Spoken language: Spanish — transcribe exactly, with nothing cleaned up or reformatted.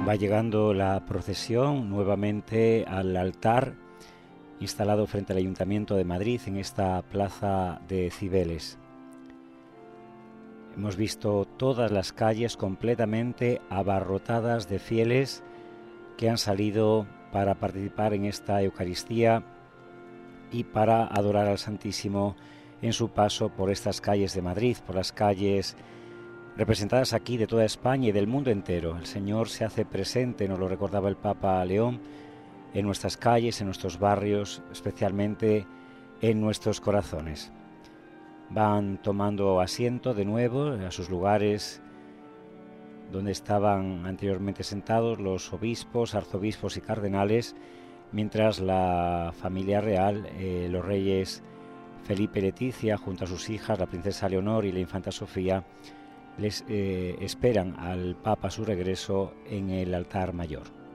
Va llegando la procesión nuevamente al altar instalado frente al Ayuntamiento de Madrid en esta plaza de Cibeles. Hemos visto todas las calles completamente abarrotadas de fieles que han salido para participar en esta Eucaristía y para adorar al Santísimo en su paso por estas calles de Madrid, por las calles representadas aquí de toda España y del mundo entero. El Señor se hace presente, nos lo recordaba el Papa León, en nuestras calles, en nuestros barrios, especialmente en nuestros corazones. Van tomando asiento de nuevo a sus lugares donde estaban anteriormente sentados los obispos, arzobispos y cardenales, mientras la familia real, eh, los reyes Felipe y Leticia, junto a sus hijas, la princesa Leonor y la infanta Sofía, les eh, esperan al Papa a su regreso en el altar mayor.